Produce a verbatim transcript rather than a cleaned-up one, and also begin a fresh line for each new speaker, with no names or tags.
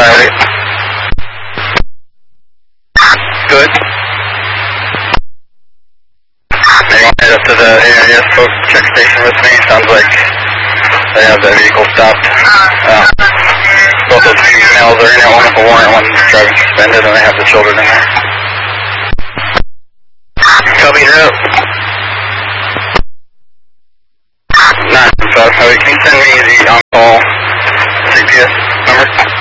Riley. Good. They want to head up to the A I S post check station with me. Sounds like they have the vehicle stopped. Uh, both those females are in there, one with a warrant, one driving suspended, and they have the children in there. Copy, you're up. nine five, can you send me the on-call C P S number?